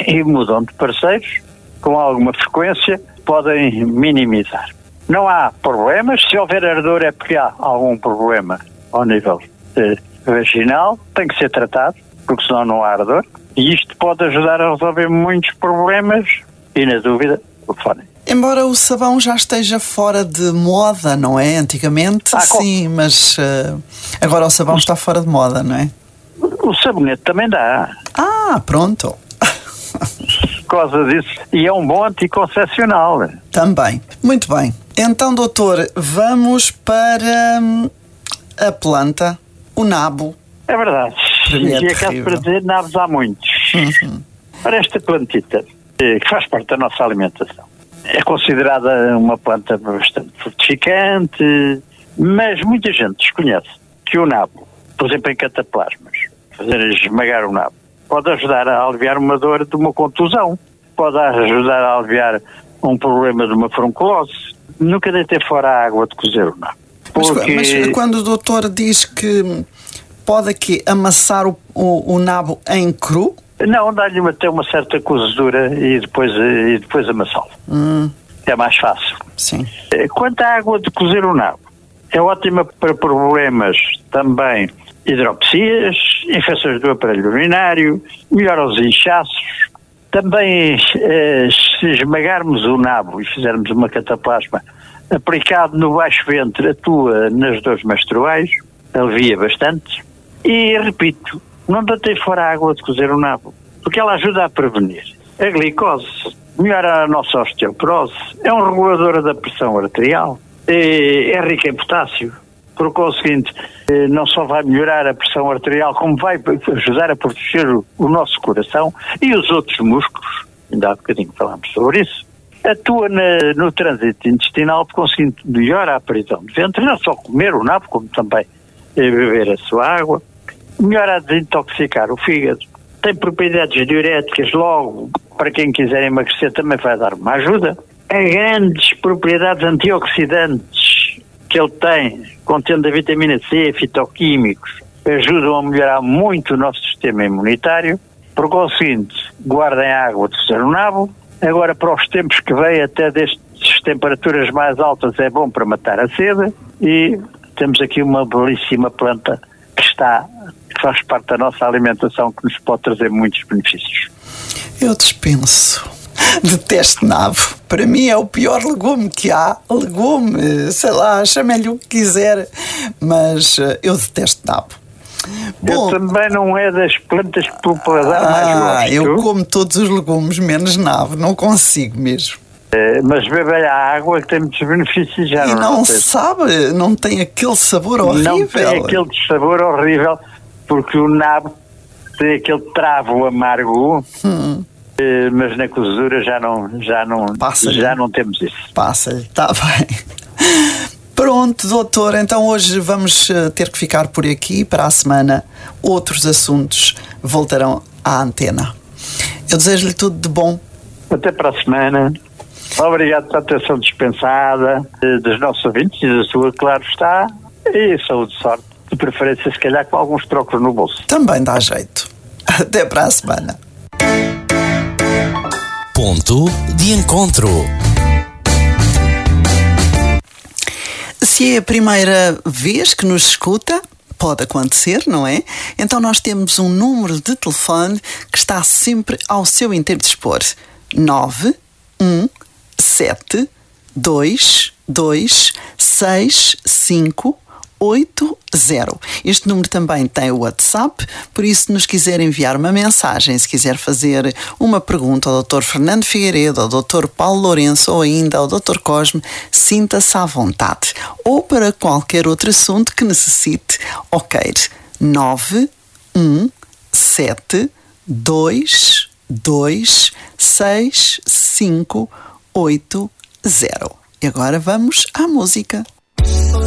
e mudam de parceiros com alguma frequência, podem minimizar. Não há problemas. Se houver ardor é porque há algum problema ao nível vaginal, tem que ser tratado, porque senão não há ardor. E isto pode ajudar a resolver muitos problemas e, na dúvida, telefonem. Embora o sabão já esteja fora de moda, não é? Antigamente, sim, mas agora o sabão está fora de moda, não é? O sabonete também dá. Pronto. Por causa disso. E é um bom anticoncepcional. Também. Muito bem. Então, doutor, vamos para a planta, o nabo. É verdade. E é caso para dizer, nabos há muitos. Para esta plantita, que faz parte da nossa alimentação, é considerada uma planta bastante fortificante, mas muita gente desconhece que o nabo, por exemplo, em cataplasmas, fazer esmagar o nabo, pode ajudar a aliviar uma dor de uma contusão, pode ajudar a aliviar um problema de uma furunculose. Nunca deitei fora a água de cozer o nabo. Mas quando o doutor diz que pode aqui amassar o nabo em cru? Não, dá-lhe até uma certa cozedura e depois amassá-lo. É mais fácil. Sim. Quanto à água de cozer o nabo, é ótima para problemas também hidropesias, infecções do aparelho urinário, melhora os inchaços. Também, se esmagarmos o nabo e fizermos uma cataplasma aplicado no baixo ventre, atua nas dores menstruais, alivia bastante. E, repito, não deitei fora a água de cozer o nabo, porque ela ajuda a prevenir a glicose, melhora a nossa osteoporose, é um regulador da pressão arterial, é rica em potássio. Por conseguinte, não só vai melhorar a pressão arterial, como vai ajudar a proteger o nosso coração e os outros músculos. Ainda há bocadinho falámos sobre isso. Atua no trânsito intestinal, por conseguinte, melhora a prisão de ventre, não só comer o nabo, como também beber a sua água. Melhora a desintoxicar o fígado. Tem propriedades diuréticas, logo, para quem quiser emagrecer, também vai dar uma ajuda. Há grandes propriedades antioxidantes que ele tem, contendo a vitamina C, fitoquímicos, ajudam a melhorar muito o nosso sistema imunitário. Por conseguinte, guardem a água de cozer o nabo. Agora, para os tempos que vêm, até destas temperaturas mais altas, é bom para matar a sede. E temos aqui uma belíssima planta que faz parte da nossa alimentação, que nos pode trazer muitos benefícios. Eu dispenso. Detesto nabo. Para mim é o pior legume que há. Legume, sei lá, chame-lhe o que quiser, mas eu detesto nabo. Eu também não é das plantas que pelo paladar mais gosto. Eu como todos os legumes, menos nabo, não consigo mesmo. Mas bebe a água que tem muitos benefícios já. E não sabe, não tem aquele sabor horrível. Não tem aquele sabor horrível, porque o nabo tem aquele travo amargo, mas na cozedura já não temos isso. Passa-lhe, está bem. Pronto, doutor, então hoje vamos ter que ficar por aqui. Para a semana, outros assuntos voltarão à antena. Eu desejo-lhe tudo de bom. Até para a semana. Obrigado pela atenção dispensada dos nossos ouvintes e da sua, claro está. E saúde e sorte. De preferência, se calhar, com alguns trocos no bolso. Também dá jeito. Até para a semana. Ponto de encontro. Se é a primeira vez que nos escuta, pode acontecer, não é? Então nós temos um número de telefone que está sempre ao seu inteiro dispor. 917226580. Este número também tem o WhatsApp, por isso, se nos quiser enviar uma mensagem, se quiser fazer uma pergunta ao Dr. Fernando Figueiredo, ao Dr. Paulo Lourenço ou ainda ao Dr. Cosme, sinta-se à vontade. Ou para qualquer outro assunto que necessite, ok. 917226580. E agora vamos à música.